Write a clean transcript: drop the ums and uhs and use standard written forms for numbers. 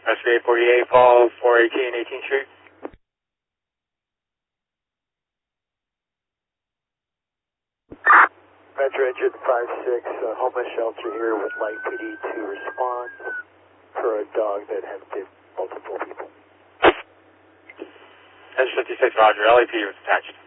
Rescue 848, fall 418 18th Street. Metro Engine 56, homeless shelter here with Light PD to respond for a dog that had bit multiple people. S56, Roger. LAPD was attached.